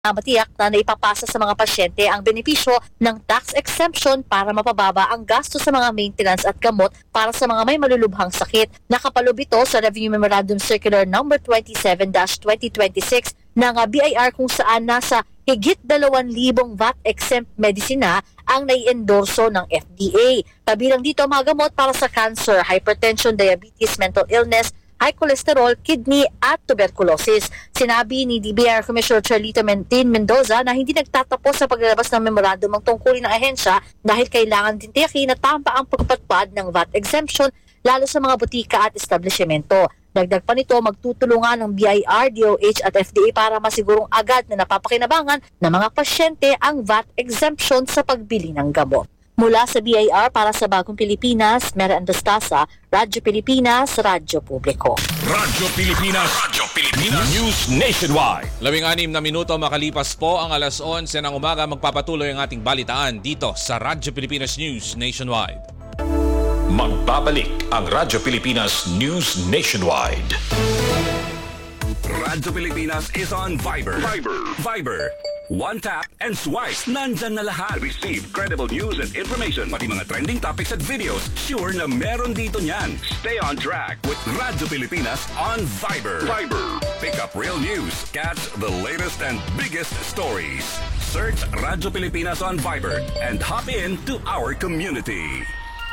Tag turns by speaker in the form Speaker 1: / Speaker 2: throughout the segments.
Speaker 1: Matiyak na naipapasa sa mga pasyente ang benepisyo ng tax exemption para mapababa ang gasto sa mga maintenance at gamot para sa mga may malulubhang sakit. Nakapaloob ito sa Revenue Memorandum Circular No. 27-2026 ng BIR kung saan nasa higit 2,000 VAT-exempt medisina ang nai-endorso ng FDA. Kabilang dito mga gamot para sa cancer, hypertension, diabetes, mental illness, high cholesterol, kidney at tuberculosis. Sinabi ni DBIR Commissioner Charlito Mendoza na hindi nagtatapos sa paglalabas ng memorandum ang tungkulin ng ahensya dahil kailangan din tiyakin na tama ang pagpatupad ng VAT exemption lalo sa mga butika at establishmento. Dagdag pa nito, magtutulungan ng BIR, DOH at FDA para masigurong agad na napapakinabangan ng mga pasyente ang VAT exemption sa pagbili ng gamot. Mula sa BIR para sa Bagong Pilipinas, Mera Andastasa, Radyo Pilipinas, Radyo Publiko.
Speaker 2: Radyo Pilipinas News Nationwide.
Speaker 3: 16 na minuto makalipas po ang alas 11 ng umaga, magpapatuloy ang ating balitaan dito sa Radyo Pilipinas News Nationwide.
Speaker 2: Magbabalik ang Radyo Pilipinas News Nationwide.
Speaker 4: Radyo Pilipinas is on Viber. One tap and swipe. Nandyan na lahat. Receive credible news and information. Pati mga trending topics at videos. Sure na meron dito niyan. Stay on track with Radyo Pilipinas on Viber. Pick up real news. Catch the latest and biggest stories. Search Radyo Pilipinas on Viber and hop in to our community.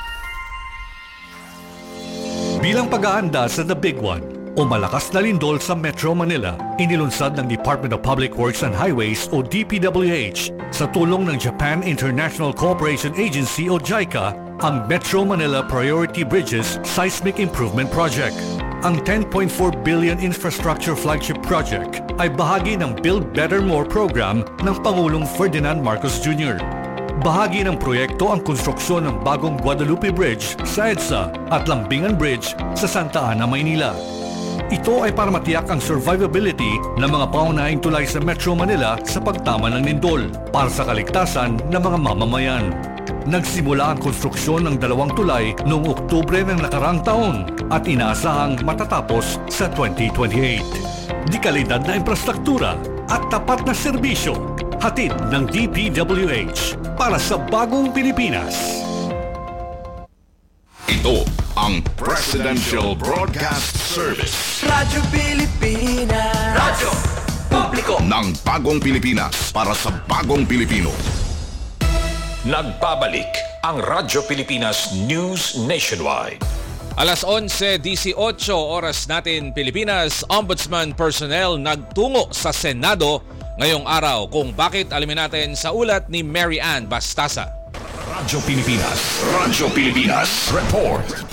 Speaker 5: Bilang pag-aanda sa The Big One o malakas na lindol sa Metro Manila, inilunsad ng Department of Public Works and Highways o DPWH sa tulong ng Japan International Cooperation Agency o JICA ang Metro Manila Priority Bridges Seismic Improvement Project. Ang 10.4 billion infrastructure flagship project ay bahagi ng Build Better More program ng Pangulong Ferdinand Marcos Jr. Bahagi ng proyekto ang konstruksyon ng bagong Guadalupe Bridge sa EDSA at Lambingan Bridge sa Santa Ana, Maynila. Ito ay para matiyak ang survivability ng mga paunahing tulay sa Metro Manila sa pagtama ng lindol para sa kaligtasan ng mga mamamayan. Nagsimula ang konstruksyon ng 2 tulay noong Oktubre ng nakarang taon at inaasahang matatapos sa 2028. Di kalidad na infrastruktura at tapat na serbisyo, hatid ng DPWH para sa bagong Pilipinas.
Speaker 2: Ito ang Presidential Broadcast Service.
Speaker 6: Radyo Pilipinas. Radyo Publiko
Speaker 2: ng bagong Pilipinas para sa bagong Pilipino. Nagbabalik ang Radyo Pilipinas News Nationwide.
Speaker 3: Alas 11:18 oras natin Pilipinas, Ombudsman personnel nagtungo sa Senado ngayong araw. Kung bakit, alamin natin sa ulat ni Mary Ann Bastasa.
Speaker 2: Radyo Pilipinas Report.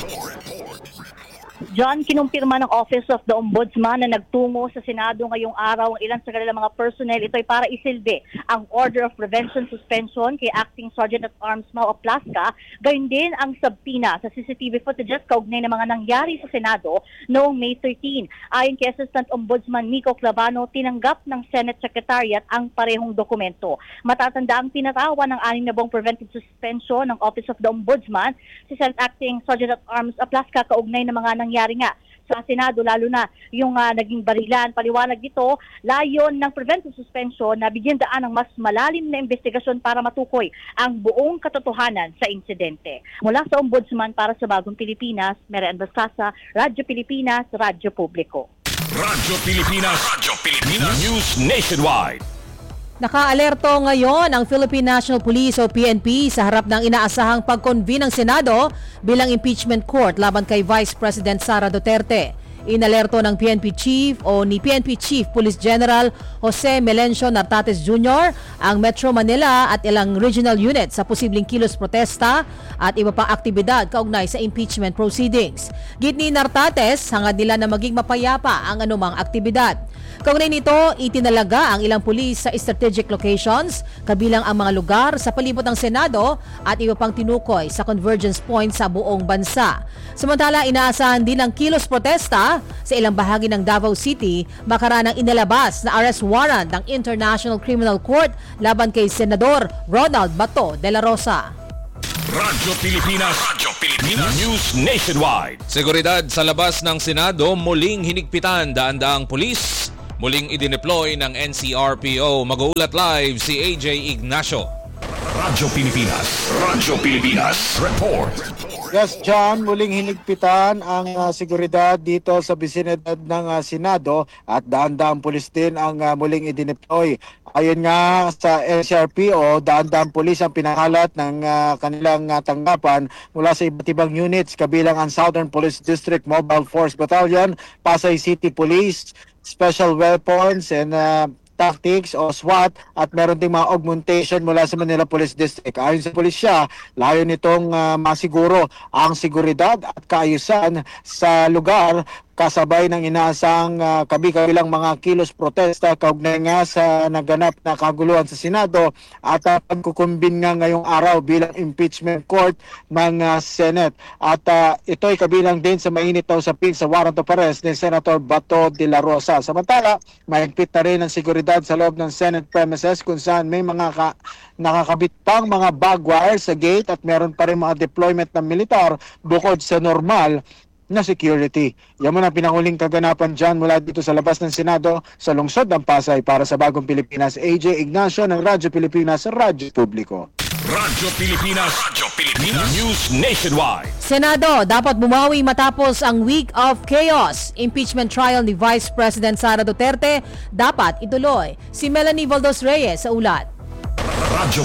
Speaker 1: John, kinumpirma ng Office of the Ombudsman na nagtungo sa Senado ngayong araw ang ilan sa kanilang mga personnel. Ito ay para isilbi ang Order of Prevention Suspension kay Acting Sergeant at Arms Mau Aplaska, gayon din ang subpoena sa CCTV footages kaugnay ng mga nangyari sa Senado noong May 13. Ayon kay Assistant Ombudsman Nico Clavano, tinanggap ng Senate Secretariat ang parehong dokumento. Matatanda ang pinatawan ng 6 na buwang preventive suspension ng Office of the Ombudsman si Senate Acting Sergeant at Arms Aplaska kaugnay ng mga nangyari nga sa Senado, lalo na yung naging barilan. Paliwanag dito, layon ng preventive suspension na bigyan daan ng mas malalim na investigasyon para matukoy ang buong katotohanan sa insidente. Mula sa Ombudsman para sa Bagong Pilipinas, Mera Bastasa, Radyo Pilipinas, Radyo Publiko.
Speaker 2: Radyo Pilipinas News Nationwide.
Speaker 7: Naka-alerto ngayon ang Philippine National Police o PNP sa harap ng inaasahang pag-convene ng Senado bilang impeachment court laban kay Vice President Sara Duterte. Inalerto ng PNP Chief o ni PNP Chief Police General Jose Melencio Nartates Jr. ang Metro Manila at ilang regional units sa posibleng kilos protesta at iba pang aktibidad kaugnay sa impeachment proceedings. Git ni Nartates, hangad nila na maging mapayapa ang anumang aktibidad. Kaugnay nito, itinalaga ang ilang pulis sa strategic locations, kabilang ang mga lugar sa palibot ng Senado at iba pang tinukoy sa convergence points sa buong bansa. Samantala, inaasahan din ang kilos protesta sa ilang bahagi ng Davao City makaranang inilabas na arrest warrant ng International Criminal Court laban kay Senador Ronald Bato de la Rosa.
Speaker 2: Radyo Pilipinas News Nationwide.
Speaker 3: Seguridad sa labas ng Senado muling hinigpitan daan-daang pulis muling idineploy ng NCRPO. Mag-uulat live si AJ Ignacio.
Speaker 2: Radyo Pilipinas Report.
Speaker 8: Yes, John, muling hinigpitan ang seguridad dito sa bisinidad ng Senado at daan-daang pulis din ang muling idineploy. Ayon nga sa NCRPO, daan-daang pulis ang pinakalat ng kanilang tanggapan mula sa iba't ibang units kabilang ang Southern Police District Mobile Force Battalion, Pasay City Police, Special Weapons and Tactics o SWAT at meron ding mga augmentation mula sa Manila Police District. Ayon sa pulisya, layo nitong masiguro ang seguridad at kaayusan sa lugar kasabay ng inaasang kabi-kabilang mga kilos protesta kaugnay nga sa naganap na kaguluhan sa Senado at pagkukumbin nga ngayong araw bilang impeachment court ng Senate. At ito ay kabilang din sa mainit na usapin sa warrant of arrest ni Senator Bato de la Rosa. Samantala, mahigpit na rin ang seguridad sa loob ng Senate premises kung saan may mga nakakabit pang mga bag wire sa gate at meron pa rin mga deployment ng militar bukod sa normal na security. Yan mo na pinanguling kaganapan dyan mula dito sa labas ng Senado sa lungsod ng Pasay para sa Bagong Pilipinas. AJ Ignacio ng Radyo Pilipinas, Radyo Publiko.
Speaker 2: Radyo Pilipinas News Nationwide.
Speaker 7: Senado, dapat bumawi matapos ang week of chaos. Impeachment trial ni Vice President Sara Duterte dapat ituloy. Si Melanie Valdos Reyes sa ulat.
Speaker 2: Radyo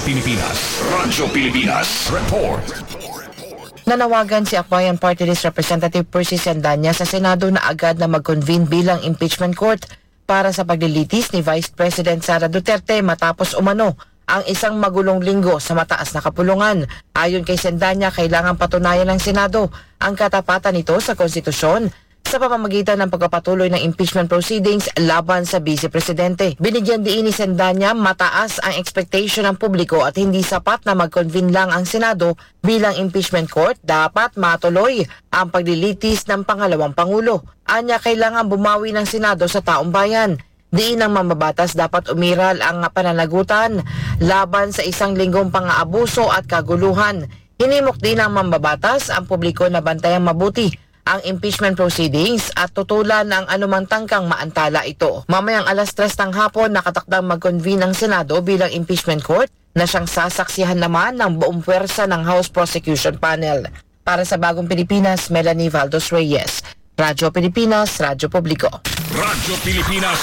Speaker 2: Pilipinas Report.
Speaker 9: Nanawagan si Akbayan Party List Representative Percy Sandanya sa Senado na agad na mag-convene bilang impeachment court para sa paglilitis ni Vice President Sara Duterte matapos umano ang isang magulong linggo sa mataas na kapulungan. Ayon kay Sandanya, kailangan patunayan ng Senado ang katapatan nito sa konstitusyon sa pamamagitan ng pagpapatuloy ng impeachment proceedings laban sa Vice Presidente. Binigyan diin ni Sandanya mataas ang expectation ng publiko at hindi sapat na mag-convene lang ang Senado bilang impeachment court, dapat matuloy ang paglilitis ng pangalawang Pangulo. Anya, kailangan bumawi ng Senado sa taong bayan. Diin ng mambabatas dapat umiral ang pananagutan laban sa isang linggong pang-aabuso at kaguluhan. Hinimok din ng mambabatas ang publiko na bantayang mabuti ang impeachment proceedings at tutulan ng anumang tangkang maantala ito. Mamayang 3:00 ng hapon nakatakdang mag-convene ang Senado bilang impeachment court na siyang sasaksihan naman ng buong puwersa ng House Prosecution Panel. Para sa Bagong Pilipinas, Melanie Valdos Reyes. Radyo Pilipinas, Radyo Publiko.
Speaker 2: Radyo Pilipinas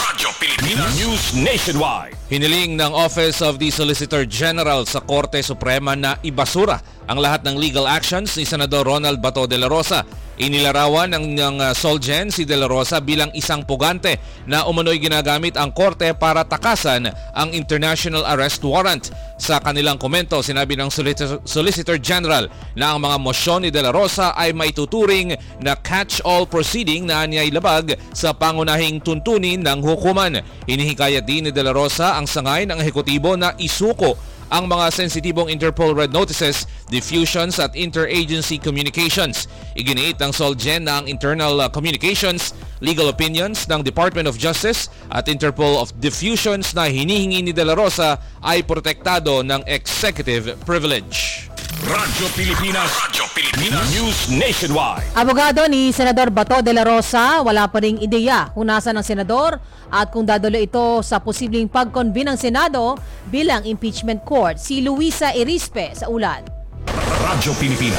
Speaker 2: News Nationwide.
Speaker 3: Hiniling ng Office of the Solicitor General sa Korte Suprema na ibasura ang lahat ng legal actions ni Senador Ronald Bato de la Rosa. Inilarawan ng Solgen si de la Rosa bilang isang pugante na umano'y ginagamit ang korte para takasan ang international arrest warrant. Sa kanilang komento, sinabi ng Solicitor General na ang mga mosyon ni de la Rosa ay may tuturing na catch-all proceeding na anyay labag sa pangunahing tuntunin ng hukuman. Hinihikayat din ni de la Rosa ang sangay ng ehekutibo na isuko ang mga sensitibong Interpol Red Notices, diffusions at interagency communications. Iginiit ng Solgen na ang internal communications, legal opinions ng Department of Justice at Interpol of diffusions na hinihingi ni De La Rosa ay protektado ng executive privilege.
Speaker 2: Radyo Pilipinas News Nationwide.
Speaker 7: Abogado ni Senador Bato de la Rosa, wala pa ring ideya kung nasaan ang senador at kung dadalo ito sa posibleng pag-convene ng Senado bilang impeachment court. Si Luisa Erispe sa ulat.
Speaker 2: Radyo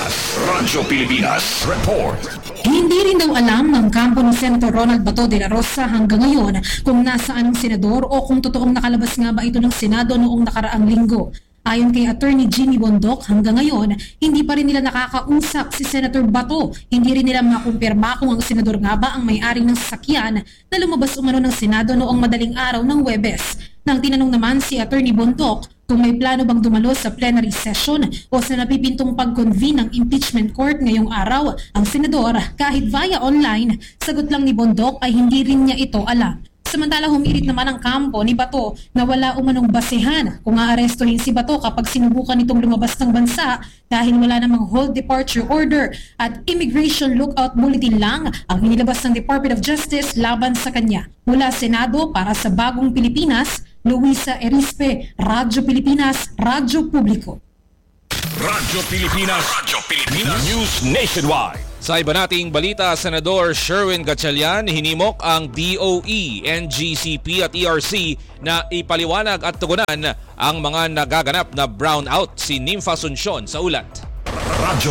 Speaker 2: Pilipinas Report.
Speaker 10: Hindi rin daw alam ng kampo ni Senator Ronald Bato de la Rosa hanggang ngayon kung nasaan ang senador o kung totoong nakalabas nga ba ito ng Senado noong nakaraang linggo. Ayon kay Attorney Jimmy Bondoc, hanggang ngayon, hindi pa rin nila nakakausap si Senator Bato. Hindi rin nila makumpirma kung ang senador nga ba ang may-ari ng sasakyan na lumabas umano ng Senado noong madaling araw ng Huwebes. Nang tinanong naman si Attorney Bondoc kung may plano bang dumalo sa plenary session o sa napipintong pag-convene ng impeachment court ngayong araw, ang senador kahit via online, sagot lang ni Bondoc ay hindi rin niya ito alam. Samantala, humirit naman ang kampo ni Bato na wala umanong basehan kung aarestuhin si Bato kapag sinubukan nitong lumabas ng bansa dahil wala namang hold departure order at immigration lookout bulletin lang ang inilabas ng Department of Justice laban sa kanya. Mula Senado para sa Bagong Pilipinas, Luisa Erispe, Radyo Pilipinas, Radyo Publiko.
Speaker 2: Radyo Pilipinas News Nationwide.
Speaker 3: Sa iba nating balita, Senador Sherwin Gatchalian hinimok ang DOE, NGCP at ERC na ipaliwanag at tugunan ang mga nagaganap na brownout. Si Nympha Asuncion sa ulat.
Speaker 2: Radyo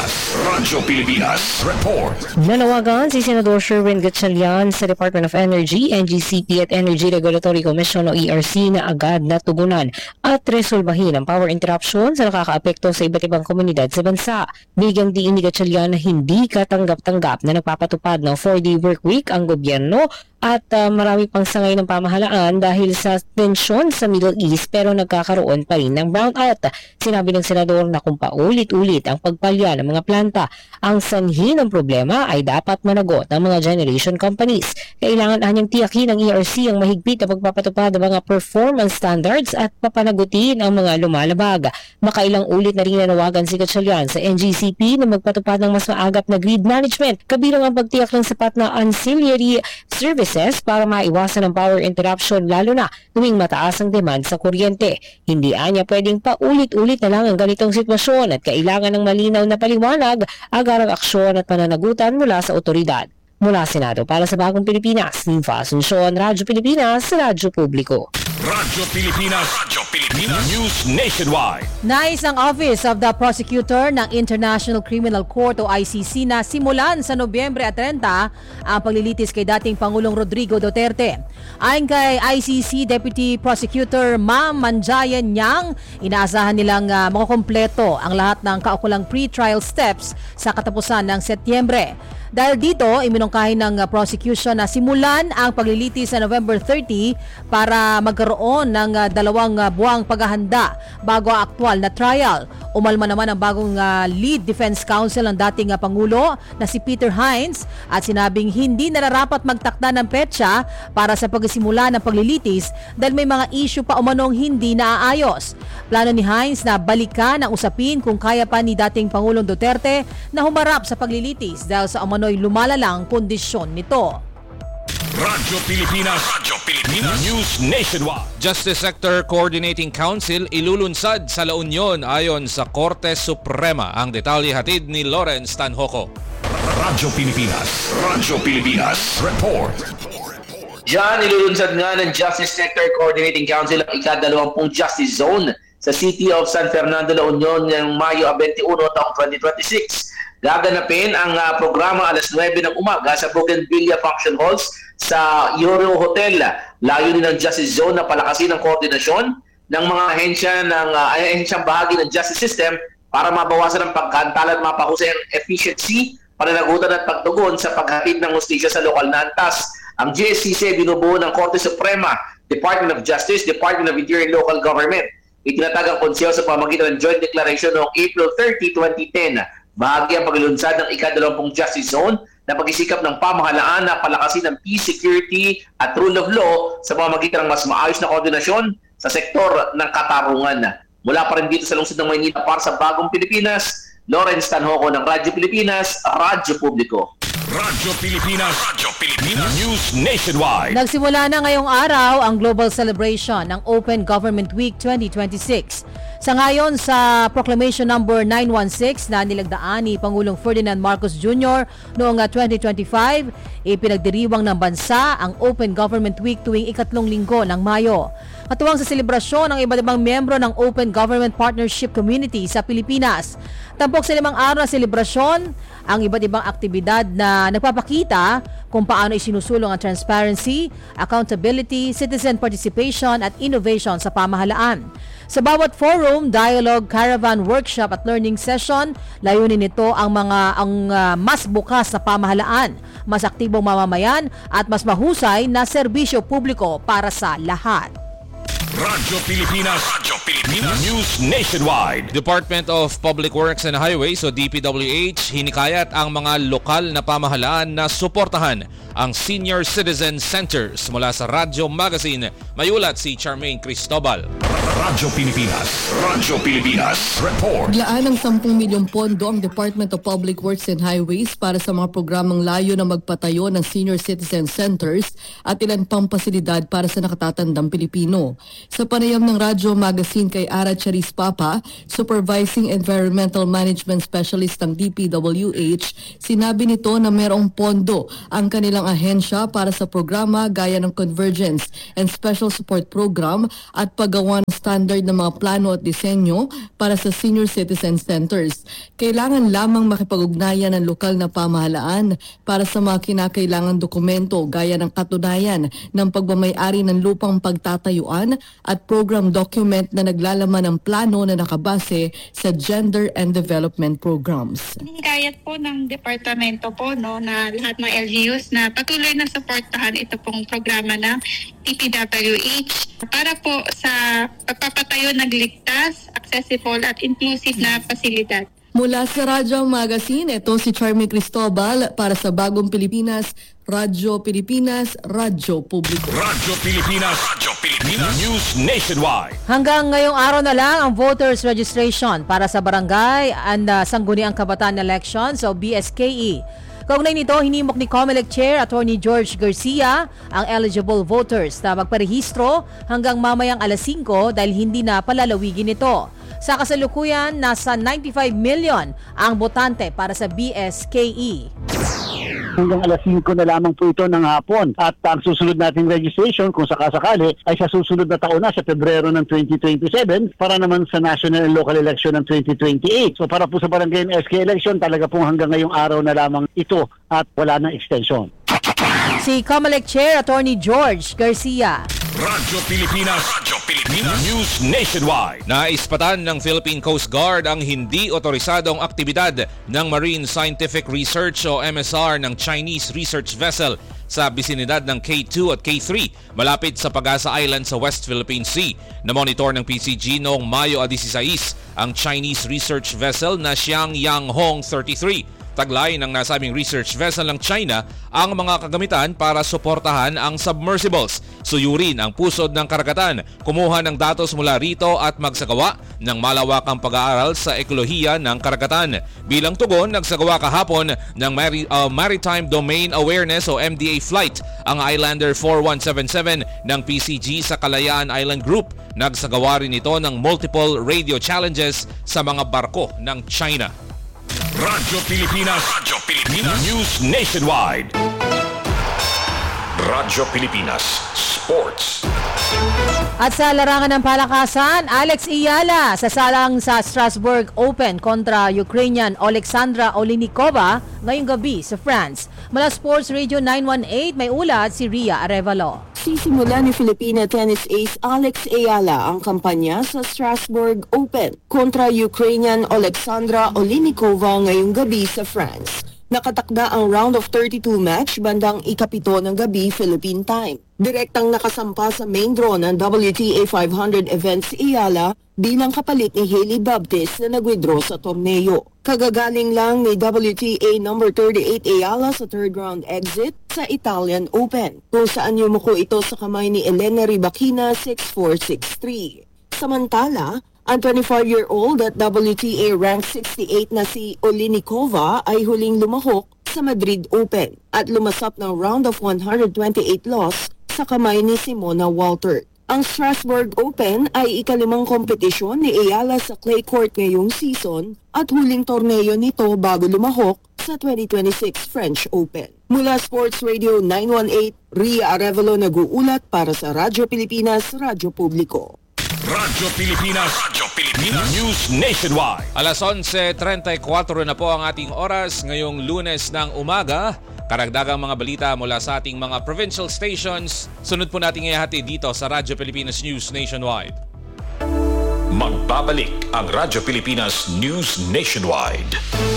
Speaker 2: Pilipinas Report.
Speaker 11: Nanawagan si Senador Sherwin Gatchalian sa Department of Energy, NGCP at Energy Regulatory Commission o ERC na agad na tugunan at resolbahin ang power interruption sa nakakaapekto sa iba't ibang komunidad sa bansa. Bigyang diin ni Gatchalian na hindi katanggap-tanggap na nagpapatupad ng 4-day work week ang gobyerno at marami pang sangay ng pamahalaan dahil sa tensyon sa Middle East pero nagkakaroon pa rin ng brownout. Sinabi ng senador na kung paulit-ulit ang pagpalya ng mga planta, ang sanhi ng problema ay dapat managot ng mga generation companies. Kailangan anyang tiyakin ng ERC ang mahigpit na pagpapatupad ng mga performance standards at papanagutin ang mga lumalabag. Makailang ulit na rin nanawagan si Gatchalian sa NGCP na magpatupad ng mas maagap na grid management, kabilang ang pagtiyak ng sapat na ancillary services para maiwasan ang power interruption lalo na tuwing mataas ang demand sa kuryente. Hindi anya pwedeng paulit-ulit na lang ang ganitong sitwasyon at kailangan ng malinaw na paliwanag, agarang aksyon at pananagutan mula sa otoridad. Mula Senado para sa Bagong Pilipinas, Nympha Asuncion, Radyo Pilipinas, Radyo Publiko.
Speaker 2: Radyo Pilipinas News Nationwide.
Speaker 7: Nais ang Office of the Prosecutor ng International Criminal Court o ICC na simulan sa Nobyembre 30 ang paglilitis kay dating Pangulong Rodrigo Duterte. Ayon kay ICC Deputy Prosecutor Ma'am Manjayan Yang, inaasahan nilang makukumpleto ang lahat ng kaukulang pre-trial steps sa katapusan ng Setyembre. Dahil dito, iminungkahi ng prosecution na simulan ang paglilitis sa November 30 para magkaroon ng 2 buwang paghahanda bago ang aktwal na trial. Umalma naman ang bagong lead defense counsel ng dating Pangulo na si Peter Hines at sinabing hindi nararapat magtakda ng petsa para sa pagsisimula ng paglilitis dahil may mga issue pa umanong hindi naaayos. Plano ni Hines na balikan ang usapin kung kaya pa ni dating Pangulong Duterte na humarap sa paglilitis dahil sa umano'y lumalalang kondisyon nito.
Speaker 2: Radyo Pilipinas News Nationwide.
Speaker 3: Justice Sector Coordinating Council ilulunsad sa La Union ayon sa Korte Suprema. Ang detalye hatid ni Lawrence Tanhoco.
Speaker 2: Radyo Pilipinas Report.
Speaker 12: Diyan, ilulunsad nga ng Justice Sector Coordinating Council ang ika-20 Justice Zone sa City of San Fernando, La Union ngayong Mayo 21 taong 2026. Gaganapin ang programa alas 9 ng umaga sa Bougainvillea Function Halls sa Euro Hotel. Layunin ng Justice Zone na palakasin ang koordinasyon ng mga ahensyang bahagi ng justice system para mabawasan ang pagkaantala at mapahusay ang efficiency, pananagutan at pagtugon sa paghatid ng hustisya sa lokal na antas. Ang GSCC binubuo ng Korte Suprema, Department of Justice, Department of Interior and Local Government. Itinatag ang konseho sa pamamagitan ng Joint Declaration noong April 30, 2010. Bahagi ang paglunsad ng ika-20 Justice Zone na pag-isikap ng pamahalaan na palakasin ng peace, security at rule of law sa pamamagitan ng mas maayos na koordinasyon sa sektor ng katarungan. Mula pa rin dito sa lungsod ng Maynila para sa Bagong Pilipinas, Lawrence Tanhoco ng Radyo Pilipinas, Radyo Publiko.
Speaker 2: Radyo Pilipinas News Nationwide.
Speaker 7: Nagsimula na ngayong araw ang global celebration ng Open Government Week 2026. Sa ngayon sa Proclamation number 916 na nilagdaan ni Pangulong Ferdinand Marcos Jr. noong 2025, ipinagdiriwang ng bansa ang Open Government Week tuwing ikatlong linggo ng Mayo. Katuwang sa selebrasyon ng iba't ibang miyembro ng Open Government Partnership Community sa Pilipinas. Tampok sa 5 araw na selebrasyon ang iba't ibang aktibidad na nagpapakita kung paano isinusulong ang transparency, accountability, citizen participation at innovation sa pamahalaan. Sa bawat forum, dialogue, caravan, workshop at learning session, layunin nito ang mas bukas na pamahalaan, mas aktibong mamamayan at mas mahusay na serbisyo publiko para sa lahat.
Speaker 2: Radyo Pilipinas News Nationwide.
Speaker 3: Department of Public Works and Highways o DPWH hinikayat ang mga lokal na pamahalaan na suportahan ang Senior Citizen Centers. Mula sa Radyo Magazine, may ulat si Charmaine Cristobal.
Speaker 2: Radyo Pilipinas Report.
Speaker 13: Biglaan ng 10 milyong pondo ang Department of Public Works and Highways para sa mga programang layo na magpatayo ng Senior Citizen Centers at ilan pang pasilidad para sa nakatatandang Pilipino. Sa panayam ng Radyo Magazine kay Ara Charis Papa, Supervising Environmental Management Specialist ng DPWH, sinabi nito na mayroong pondo ang kanilang ahensya para sa programa gaya ng Convergence and Special Support Program at paggawa ng standard ng mga plano at disenyo para sa senior citizen centers. Kailangan lamang makipag-ugnayan ng lokal na pamahalaan para sa mga kinakailangang dokumento gaya ng katunayan ng pagmamay-ari ng lupang pagtatayuan at program document na naglalaman ng plano na nakabase sa gender and development programs.
Speaker 14: Gayat po ng departamento po na lahat ng LGUs na patuloy na suportahan ito pong programa ng DPWH para po sa pagpapatayo ng ligtas, accessible at inclusive na pasilidad.
Speaker 13: Mula sa Radyo Magazine, ito si Charmaine Cristobal para sa Bagong Pilipinas, Radyo Pilipinas, Radyo Publiko.
Speaker 2: Radyo Pilipinas News Nationwide.
Speaker 7: Hanggang ngayong araw na lang ang voters registration para sa barangay and Sangguniang Kabataan Elections o BSKE. Kaugnay nito, hinimok ni COMELEC Chair Attorney George Garcia ang eligible voters na magparehistro hanggang mamayang alas 5 dahil hindi na palalawigin ito. Sa kasalukuyan, nasa 95 million ang botante para sa BSKE.
Speaker 15: Hanggang alas 5 na lamang po ito ng hapon. At ang susunod nating registration, kung sakasakali, ay sa susunod na taon na, sa Pebrero ng 2027, para naman sa national and local election ng 2028. So para po sa barangay and SK election, talaga pong hanggang ngayong araw na lamang ito at wala nang extension.
Speaker 7: Si COMELEC Chair Attorney George Garcia.
Speaker 2: Radyo Pilipinas News Nationwide.
Speaker 3: Naispatan ng Philippine Coast Guard ang hindi otorisadong aktibidad ng Marine Scientific Research o MSR ng Chinese research vessel sa bisinidad ng K2 at K3 malapit sa Pag-asa Island sa West Philippine Sea. Na-monitor ng PCG noong Mayo 16 ang Chinese research vessel na Xiangyang Hong 33. Taglay ng nasabing research vessel ng China ang mga kagamitan para suportahan ang submersibles. Suyurin ang pusod ng karagatan, kumuha ng datos mula rito at magsagawa ng malawakang pag-aaral sa ekolohiya ng karagatan. Bilang tugon, nagsagawa kahapon ng Maritime Domain Awareness o MDA flight ang Islander 4177 ng PCG sa Kalayaan Island Group. Nagsagawa rin ito ng multiple radio challenges sa mga barko ng China.
Speaker 2: Radyo Pilipinas News Nationwide. Radyo Pilipinas Sports.
Speaker 7: At sa larangan ng palakasan, Alex Iyala sasalang sa Strasbourg Open kontra Ukrainian Alexandra Olinikova ngayong gabi sa France. Mula Sports Radio 918, may ulat si Ria Arevalo.
Speaker 16: Sisimula ni Filipina tennis ace Alex Iyala ang kampanya sa Strasbourg Open kontra Ukrainian Alexandra Olinikova ngayong gabi sa France. Nakatakda ang round of 32 match bandang ikapito ng gabi Philippine time. Direktang nakasampa sa main draw ng WTA 500 events Iyala bilang kapalit ni Hailey Baptiste na nag-withdraw sa torneo. Kagagaling lang ni WTA number 38 Iyala sa third round exit sa Italian Open, kung saan yumuko ito sa kamay ni Elena Rybakina 6-4, 6-3. Samantala, ang 25-year-old at WTA rank 68 na si Olinikova ay huling lumahok sa Madrid Open at lumasap ng round of 128 loss sa kamay ni Simona Walter. Ang Strasbourg Open ay ikalimang kompetisyon ni Iyala sa clay court ngayong season at huling torneo nito bago lumahok sa 2026 French Open. Mula Sports Radio 918, Ria Arevalo nag-uulat para sa Radyo Pilipinas, Radyo Publiko.
Speaker 2: Radyo Pilipinas News Nationwide.
Speaker 3: Alas 11:34 na po ang ating oras ngayong Lunes ng umaga. Karagdagang mga balita mula sa ating mga provincial stations. Sunod po natin ihati dito sa Radyo Pilipinas News Nationwide.
Speaker 2: Magbabalik ang Radyo Pilipinas News Nationwide.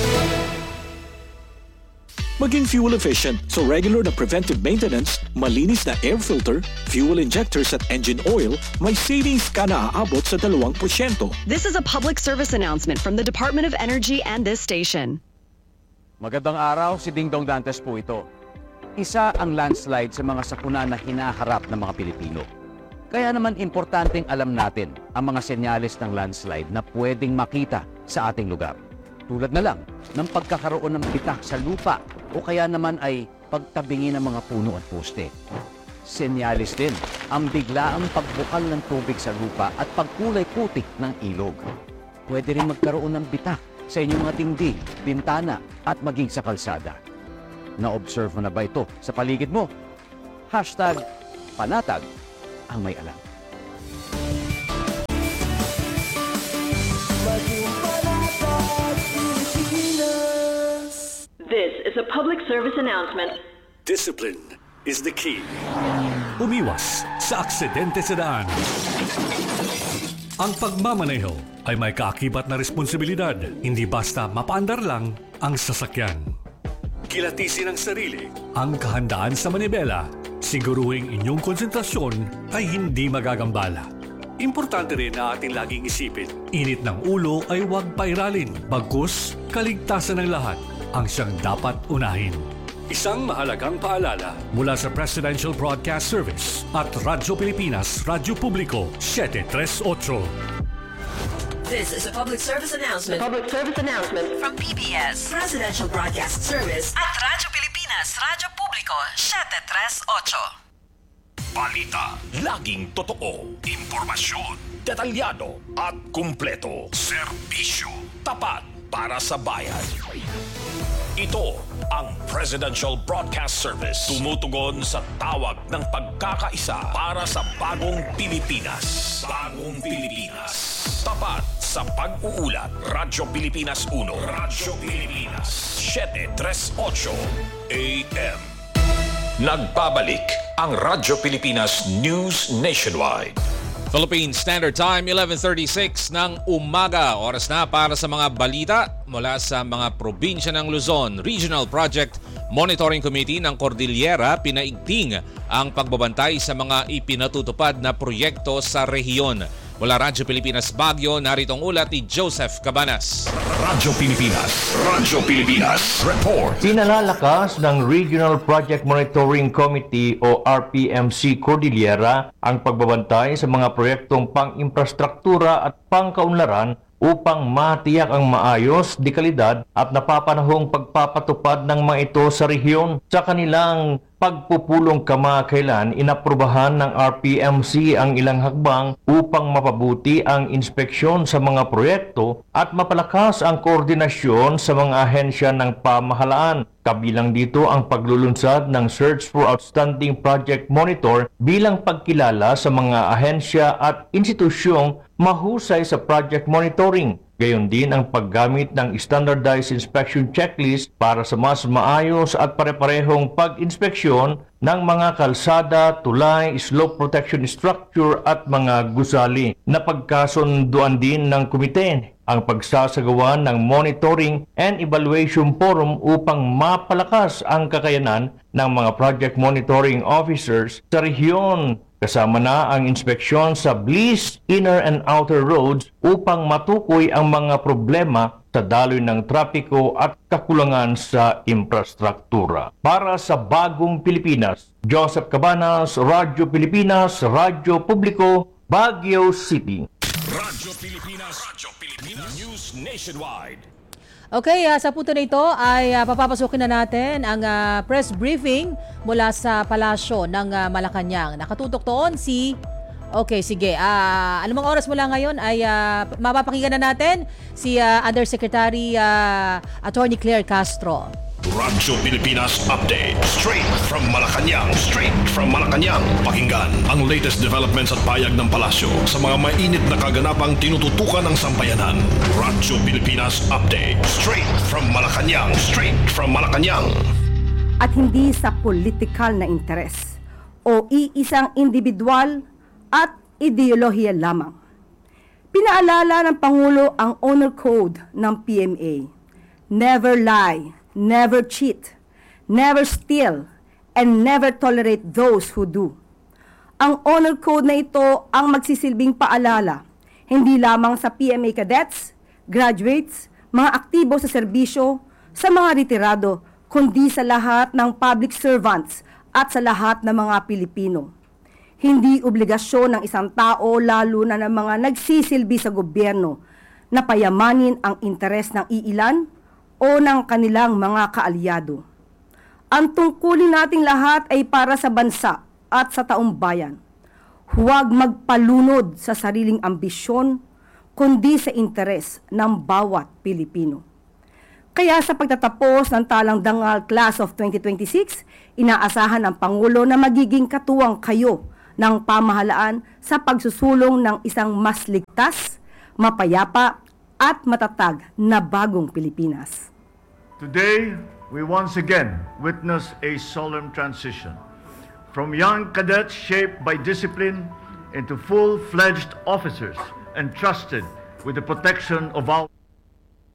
Speaker 17: Maging fuel efficient, so regular na preventive maintenance, malinis na air filter, fuel injectors at engine oil, may savings ka na aabot sa 2%.
Speaker 18: This is a public service announcement from the Department of Energy and this station.
Speaker 19: Magandang araw, si Dingdong Dantes po ito. Isa ang landslide sa mga sakuna na hinaharap ng mga Pilipino. Kaya naman importanteng alam natin ang mga senyales ng landslide na pwedeng makita sa ating lugar. Tulad na lang ng pagkakaroon ng bitak sa lupa o kaya naman ay pagtabingi ng mga puno at poste. Senyales din ang biglaang pagbukal ng tubig sa lupa at pagkulay putik ng ilog. Pwede rin magkaroon ng bitak sa inyong mga dingding, bintana at maging sa kalsada. Na-observe mo na ba ito sa paligid mo? #panatag ang may alam.
Speaker 20: This is a public service announcement.
Speaker 5: Discipline is the key. Umiwas sa aksidente sa daan. Ang pagmamaneho ay may kaakibat na responsibilidad, hindi basta mapaandar lang ang sasakyan. Kilatisin ang sarili, ang kahandaan sa manibela, siguruhing inyong konsentrasyon ay hindi magagambala. Importante rin na ating laging isipin, init ng ulo ay huwag pairalin, bagkus kaligtasan ng lahat ang siyang dapat unahin. Isang mahalagang paalala mula sa Presidential Broadcast Service at Radyo Pilipinas, Radyo Publiko, 738.
Speaker 20: This is a public service announcement. Public service announcement from PBS, Presidential Broadcast Service at Radyo Pilipinas, Radyo Publiko, 738.
Speaker 2: Balita, laging totoo, impormasyon, detalyado at kumpleto. Serbisyo, tapat para sa bayan. Ito ang Presidential Broadcast Service. Tumutugon sa tawag ng pagkakaisa para sa bagong Pilipinas. Bagong Pilipinas. Tapat sa pag-uulat. Radyo Pilipinas 1. Radyo Pilipinas 738 AM. Nagbabalik ang Radyo Pilipinas News Nationwide.
Speaker 3: Philippine Standard Time, 11:36 ng umaga. Oras na para sa mga balita mula sa mga probinsya ng Luzon. Regional Project Monitoring Committee ng Cordillera pinaigting ang pagbabantay sa mga ipinatutupad na proyekto sa rehiyon. Mula Radyo Pilipinas Baguio, narito ang ulat ni Joseph Cabanas.
Speaker 2: Radyo Pilipinas Report.
Speaker 21: Pinalalakas ng Regional Project Monitoring Committee o RPMC Cordillera ang pagbabantay sa mga proyektong pang-infrastruktura at pangkaunlaran upang matiyak ang maayos, dekalidad at napapanahong pagpapatupad ng mga ito sa rehiyon. Sa kanilang pagpupulong kamakailan, inaprubahan ng RPMC ang ilang hakbang upang mapabuti ang inspeksyon sa mga proyekto at mapalakas ang koordinasyon sa mga ahensya ng pamahalaan. Kabilang dito ang paglulunsad ng Search for Outstanding Project Monitor bilang pagkilala sa mga ahensya at institusyong mahusay sa project monitoring. Gayon din ang paggamit ng Standardized Inspection Checklist para sa mas maayos at pare-parehong pag-inspeksyon ng mga kalsada, tulay, slope protection structure at mga gusali. Napagkasunduan din ng komite ang pagsasagawa ng Monitoring and Evaluation Forum upang mapalakas ang kakayanan ng mga project monitoring officers sa rehiyon. Kasama na ang inspeksyon sa BLIS, inner and outer roads upang matukoy ang mga problema sa daloy ng trapiko at kakulangan sa infrastruktura. Para sa bagong Pilipinas, Joseph Cabanas, Radyo Pilipinas, Radyo Publiko, Baguio City.
Speaker 2: Radyo Pilipinas News Nationwide.
Speaker 7: Okay, sa punto na ito ay papapasukin na natin ang press briefing mula sa palasyo ng Malacanang. Nakatutok doon si... Okay, sige. Anumang oras mula ngayon ay mapapakinggan na natin si Undersecretary Attorney Claire Castro.
Speaker 2: Radyo Pilipinas Update. Straight from Malacanang. Pakinggan ang latest developments at payag ng palasyo sa mga mainit na kaganapang tinututukan ng sambayanan. Radyo Pilipinas Update. Straight from Malacanang.
Speaker 22: At hindi sa politikal na interes o iisang individual at ideolohiya lamang. Pinaalala ng Pangulo ang Honor Code ng PMA. Never lie, never cheat, never steal, and never tolerate those who do. Ang Honor Code na ito ang magsisilbing paalala, hindi lamang sa PMA cadets, graduates, mga aktibo sa serbisyo, sa mga retirado, kundi sa lahat ng public servants at sa lahat ng mga Pilipino. Hindi obligasyon ng isang tao, lalo na ng mga nagsisilbi sa gobyerno, na payamanin ang interes ng iilan o ng kanilang mga kaalyado. Ang tungkulin nating lahat ay para sa bansa at sa taong bayan. Huwag magpalunod sa sariling ambisyon, kundi sa interes ng bawat Pilipino. Kaya sa pagtatapos ng Talang Dangal Class of 2026, inaasahan ng Pangulo na magiging katuwang kayo ng pamahalaan sa pagsusulong ng isang mas ligtas, mapayapa at matatag na bagong Pilipinas.
Speaker 4: Today, we once again witness a solemn transition from young cadets shaped by discipline into full-fledged officers entrusted with the protection of our